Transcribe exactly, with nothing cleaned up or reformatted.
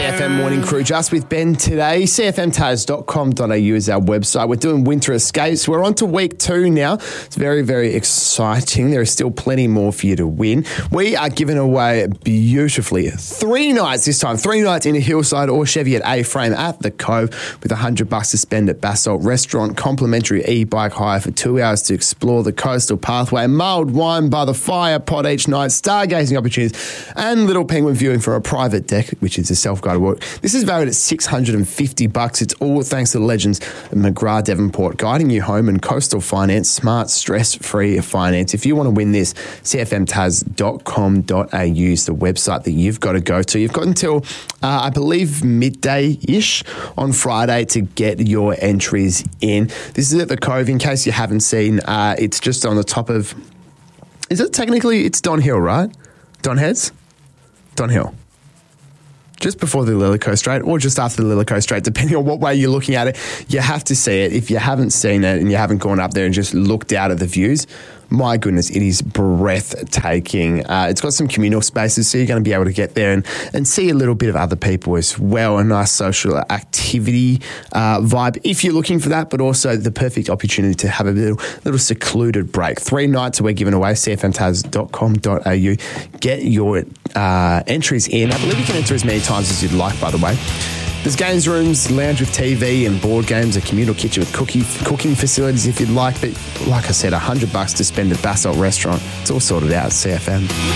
F M Morning Crew, just with Ben today. C F M taz dot com dot a u is our website. We're doing Winter Escapes. We're on to week two now. It's very, very exciting. There is still plenty more for you to win. We are giving away beautifully three nights this time. Three nights in a Hillside or Cheviot A-Frame at the Cove with one hundred bucks to spend at Basalt Restaurant. Complimentary e-bike hire for two hours to explore the coastal pathway. Mulled wine by the fire pot each night. Stargazing opportunities and Little Penguin viewing from a private deck, which is a self-guided walk. This is valued at six hundred fifty bucks. It's all thanks to the legends of McGrath Devonport, guiding you home in coastal finance, smart, stress-free finance. If you want to win this, C F M taz dot com dot a u is the website that you've got to go to. You've got until, uh, I believe, midday-ish on Friday to get your entries in. This is at the Cove. In case you haven't seen, uh, it's just on the top of... Is it technically... It's Don Hill, right? Don Heads? Don Hill. Just before the Lillico Strait or just after the Lillico Strait, depending on what way you're looking at it. You have to see it. If you haven't seen it and you haven't gone up there and just looked out at the views, my goodness, it is breathtaking. Uh, it's got some communal spaces, so you're going to be able to get there and, and see a little bit of other people as well, a nice social activity uh, vibe if you're looking for that, but also the perfect opportunity to have a little little secluded break. Three nights we're giving away, C F M taz dot com dot a u. Get your uh, entries in. I believe you can enter as many times as you'd like, by the way. There's games rooms, lounge with T V and board games, a communal kitchen with cookie, cooking facilities if you'd like. But like I said, one hundred bucks to spend at Basalt Restaurant. It's all sorted out at C F M.